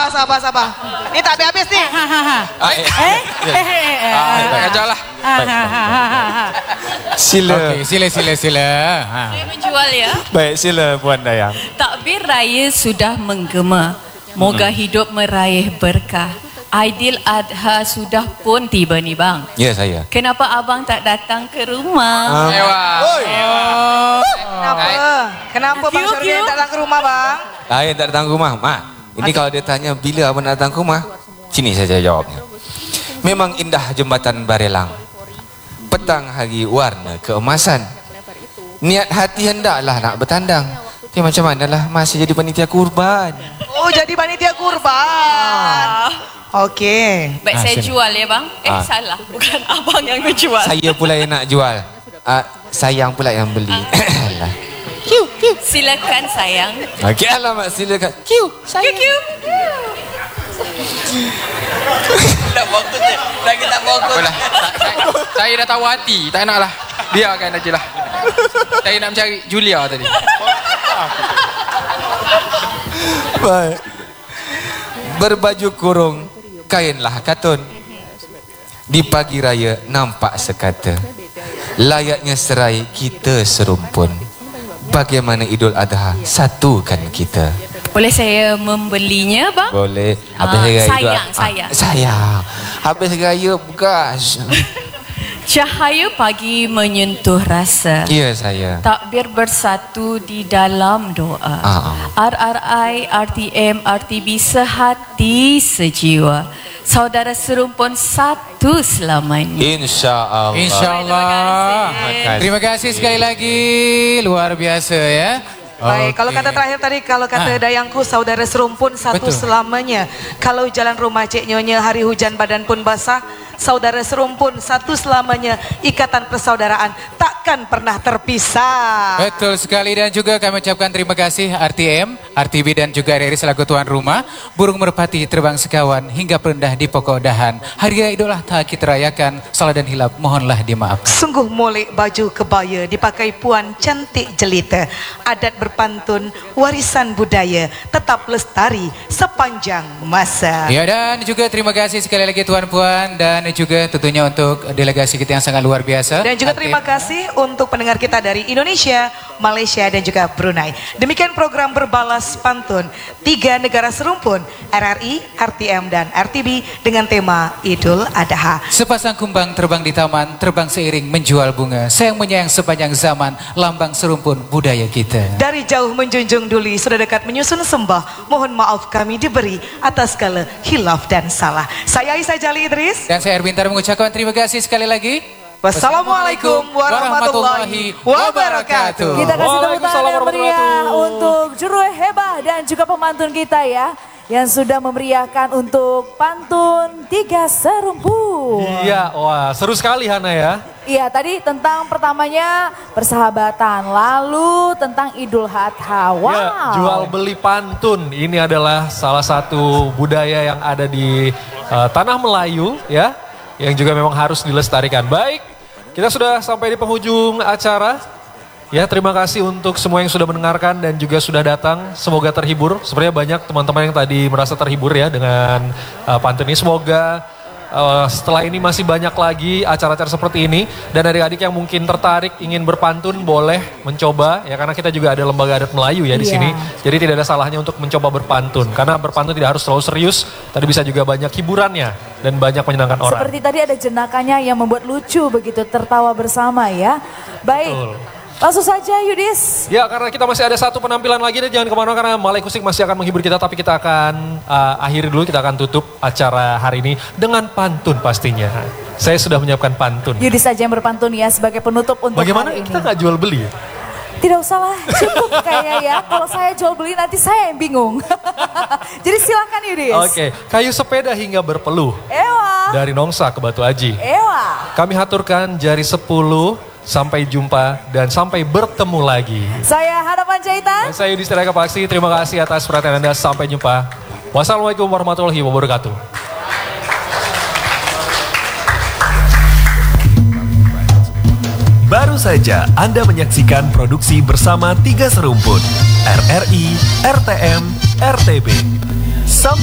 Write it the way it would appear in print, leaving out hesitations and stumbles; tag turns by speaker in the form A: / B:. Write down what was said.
A: sabar. Ini tak habis nih.
B: Tak kacau lah.
C: Sila.
B: Okey, sila.
D: Saya menjual ya.
C: Baik, sila Puan Dayang.
D: Takbir raya sudah menggema. Moga hidup meraih berkah. Aidil Adha sudah pun tiba ni bang.
C: Ya, saya.
D: Kenapa abang tak datang ke rumah?
A: Kenapa Bang Syarudin tak datang ke rumah bang?
C: Saya tak datang ke rumah. Mak, ini kalau dia tanya bila abang nak datang ke rumah, sini saja jawabnya. Memang indah jembatan Barelang. Petang hari warna keemasan. Niat hati hendaklah nak bertandang. Tapi macam manalah masih jadi panitia kurban.
A: Oh, jadi panitia kurban. Okey.
D: Baik, saya jual ya bang. Salah. Bukan abang yang menjual.
C: Saya pula yang nak jual. Sayang pula yang beli. Alah.
D: Silakan sayang.
C: Okey, alamak silakan.
D: Sayang.
B: Tak fokus. Saya dah tahu hati. Tak nak lah. Biarkan aja lah. Saya nak mencari Julia tadi.
C: Baik. Berbaju kurung, kainlah katun. Di pagi raya nampak sekata. Layaknya serai kita serumpun. Bagaimana Idul Adha satukan kita.
D: Boleh saya membelinya bang?
C: Boleh. Habis raya
D: Sayang.
C: Habis raya gas.
D: Cahaya pagi menyentuh rasa.
C: Ya, saya.
D: Takbir bersatu di dalam doa. RRI, RTM, RTB sehati sejiwa. Saudara serumpun satu selamanya.
C: InsyaAllah.
B: InsyaAllah. Terima kasih sekali lagi. Luar biasa ya.
A: Baik, kalau kata terakhir tadi, kalau kata Dayangku, saudara serumpun satu selamanya. Kalau jalan rumah Cik Nyonya, hari hujan badan pun basah. Saudara serumpun satu selamanya, ikatan persaudaraan takkan pernah terpisah.
B: Betul sekali, dan juga kami ucapkan terima kasih RTM, RTB dan juga RRI selaku tuan rumah. Burung merpati terbang sekawan hingga perendah di pokok dahan. Hari Raya Idul Adha kita rayakan, salah dan hilap mohonlah dimaafkan.
A: Sungguh molek baju kebaya dipakai puan cantik jelita. Adat berpantun, warisan budaya tetap lestari sepanjang masa.
B: Ya, dan juga terima kasih sekali lagi tuan puan, dan juga tentunya untuk delegasi kita yang sangat luar biasa.
A: Dan juga terima kasih untuk pendengar kita dari Indonesia, Malaysia dan juga Brunei. Demikian program Berbalas Pantun 3 negara serumpun, RRI, RTM dan RTB dengan tema Idul Adha.
B: Sepasang kumbang terbang di taman, terbang seiring menjual bunga. Sayang menyayang sepanjang zaman, lambang serumpun budaya kita.
A: Dari jauh menjunjung duli, sudah dekat menyusun sembah. Mohon maaf kami diberi atas segala hilaf dan salah. Saya Aisyah Jali Idris.
B: Dan saya Erwin Tar mengucapkan terima kasih sekali lagi.
A: Wassalamualaikum warahmatullahi wabarakatuh.
E: Kita kasih tepuk tangan yang meriah untuk juru hebah dan juga pemantun kita ya, yang sudah memeriahkan untuk pantun 3 serumpun.
F: Iya, wah seru sekali Hana ya.
E: Iya, tadi tentang pertamanya persahabatan, lalu tentang Idul Adha. Wow.
F: Ya, jual beli pantun ini adalah salah satu budaya yang ada di tanah Melayu ya, yang juga memang harus dilestarikan. Baik, kita sudah sampai di penghujung acara. Ya, terima kasih untuk semua yang sudah mendengarkan dan juga sudah datang. Semoga terhibur. Sebenarnya banyak teman-teman yang tadi merasa terhibur ya dengan pantun ini. Semoga setelah ini masih banyak lagi acara-acara seperti ini. Dan adik-adik yang mungkin tertarik ingin berpantun boleh mencoba ya, karena kita juga ada lembaga adat Melayu ya di sini. Jadi tidak ada salahnya untuk mencoba berpantun, karena berpantun tidak harus terlalu serius, tapi bisa juga banyak hiburannya dan banyak menyenangkan orang.
E: Seperti tadi ada jenakannya yang membuat lucu begitu, tertawa bersama ya. Baik.
F: Betul.
E: Langsung saja Yudis.
F: Ya, karena kita masih ada satu penampilan lagi, dan jangan kemana-mana karena Malay Kusik masih akan menghibur kita. Tapi kita akan akhiri dulu, kita akan tutup acara hari ini dengan pantun pastinya. Saya sudah menyiapkan pantun.
E: Yudis saja yang berpantun ya sebagai penutup untuk
F: Bagaimana
E: hari ini.
F: kita nggak jual beli ya?
E: Tidak usah lah, cukup kayaknya ya. Kalau saya jual beli nanti saya yang bingung. Jadi silakan Yudis.
F: Oke, kayu sepeda hingga berpeluh.
E: Ewa.
F: Dari Nongsa ke Batu Aji.
E: Ewa.
F: Kami haturkan jari 10. Sampai jumpa dan sampai bertemu lagi.
E: Saya Hana Panjaitan.
F: Dan saya Yudhistira Paksi. Terima kasih atas perhatian Anda. Sampai jumpa. Wassalamualaikum warahmatullahi wabarakatuh.
G: Baru saja Anda menyaksikan produksi bersama 3 serumpun, RRI, RTM, RTB. Sampai